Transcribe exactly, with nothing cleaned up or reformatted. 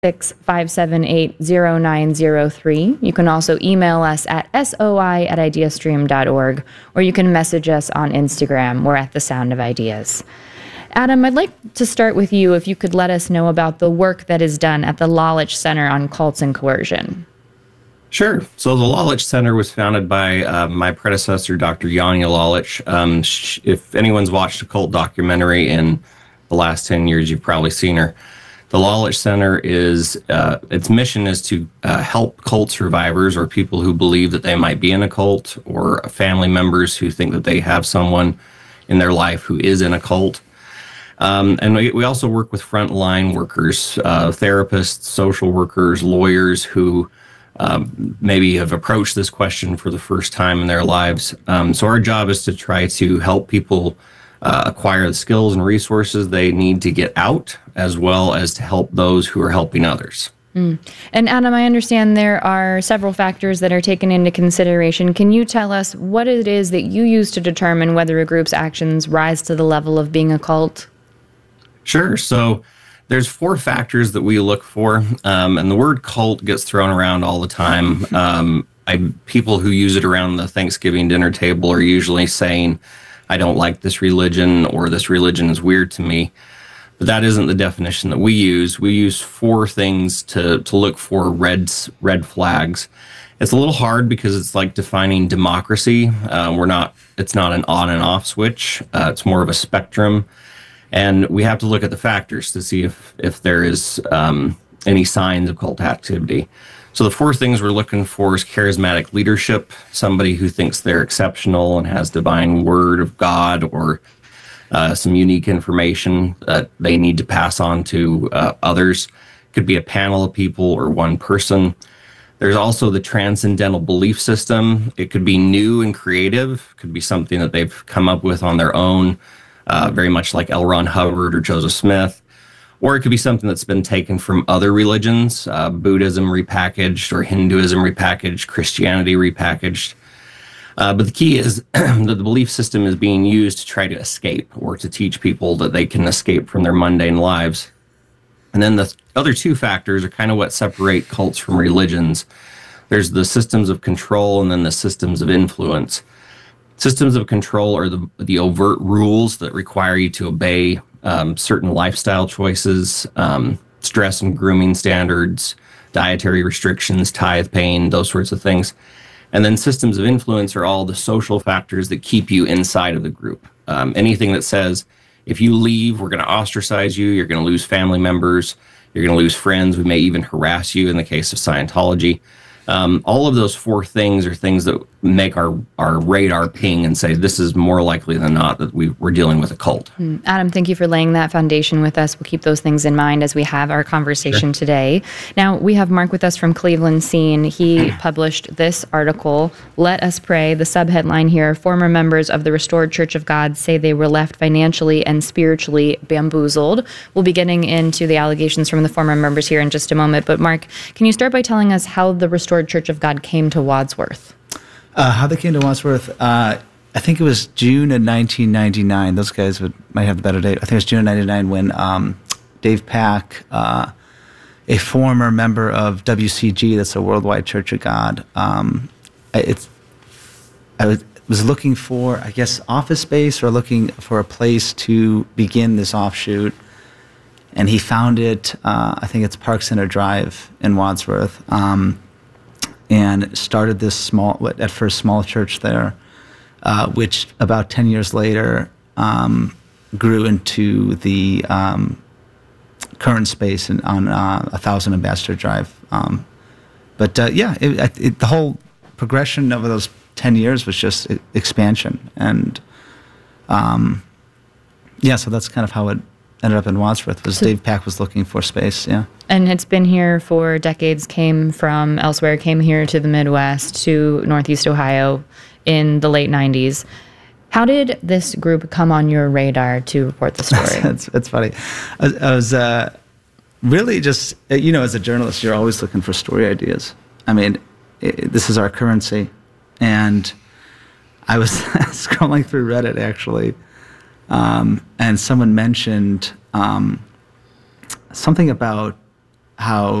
six five seven eight zero nine zero three. You can also email us at soi at ideastream dot org, or you can message us on Instagram. We're at The Sound of Ideas. Adam, I'd like to start with you if you could let us know about the work that is done at the Lalich Center on Cults and Coercion. Sure. So the Lalich Center was founded by uh, my predecessor, Doctor Janja Lalich. Um, sh- if anyone's watched a cult documentary in the last ten years, you've probably seen her. The Lalich Center is, uh, its mission is to uh, help cult survivors or people who believe that they might be in a cult, or family members who think that they have someone in their life who is in a cult. Um, and we, we also work with frontline workers, uh, therapists, social workers, lawyers who um, maybe have approached this question for the first time in their lives. Um, so our job is to try to help people Uh, acquire the skills and resources they need to get out, as well as to help those who are helping others. Mm. And Adam, I understand there are several factors that are taken into consideration. Can you tell us what it is that you use to determine whether a group's actions rise to the level of being a cult? Sure. So there's four factors that we look for, um, and the word cult gets thrown around all the time. Um, I, people who use it around the Thanksgiving dinner table are usually saying, I don't like this religion, or this religion is weird to me. But that isn't the definition that we use. We use four things to, to look for red, red flags. It's a little hard because it's like defining democracy. Uh, we're not, it's not an on and off switch. Uh, it's more of a spectrum. And we have to look at the factors to see if, if there is um, any signs of cult activity. So the four things we're looking for is charismatic leadership, somebody who thinks they're exceptional and has divine word of God, or uh, some unique information that they need to pass on to uh, others. Could be a panel of people or one person. There's also the transcendental belief system. It could be new and creative. Could be something that they've come up with on their own, uh, very much like L. Ron Hubbard or Joseph Smith. Or it could be something that's been taken from other religions, uh, Buddhism repackaged, or Hinduism repackaged, Christianity repackaged. Uh, but the key is that the belief system is being used to try to escape, or to teach people that they can escape from their mundane lives. And then the th- other two factors are kind of what separate cults from religions. There's the systems of control, and then the systems of influence. Systems of control are the, the overt rules that require you to obey um, certain lifestyle choices, um, stress and grooming standards, dietary restrictions, tithe paying, those sorts of things. And then systems of influence are all the social factors that keep you inside of the group. Um, anything that says, if you leave, we're going to ostracize you, you're going to lose family members, you're going to lose friends, we may even harass you in the case of Scientology. Um, all of those four things are things that make our, our radar ping and say this is more likely than not that we, we're dealing with a cult. Adam, thank you for laying that foundation with us. We'll keep those things in mind as we have our conversation sure. today. Now, we have Mark with us from Cleveland Scene. He published this article, Let Us Pray. The subheadline here, former members of the Restored Church of God say they were left financially and spiritually bamboozled. We'll be getting into the allegations from the former members here in just a moment. But Mark, can you start by telling us how the Restored Church of God came to Wadsworth? Uh, how they came to Wadsworth, uh, I think it was June of nineteen ninety-nine. Those guys would might have the better date. I think it was June of ninety-nine when um, Dave Pack, uh, a former member of W C G, that's a Worldwide Church of God, um, it's, I was, was looking for, I guess, office space or looking for a place to begin this offshoot. And he found it, uh, I think it's Park Center Drive in Wadsworth. Um, and started this small, at first small church there, uh, which about ten years later um, grew into the um, current space in, on uh, one thousand Ambassador Drive. Um, but uh, yeah, it, it, the whole progression over those ten years was just expansion. And um, yeah, so that's kind of how it ended up in Wadsworth, was so, Dave Pack was looking for space, yeah. And it's been here for decades, came from elsewhere, came here to the Midwest, to Northeast Ohio in the late nineties. How did this group come on your radar to report the story? It's it's funny. I, I was uh, really just, you know, as a journalist, you're always looking for story ideas. I mean, it, this is our currency. And I was scrolling through Reddit, actually, Um, and someone mentioned um, something about how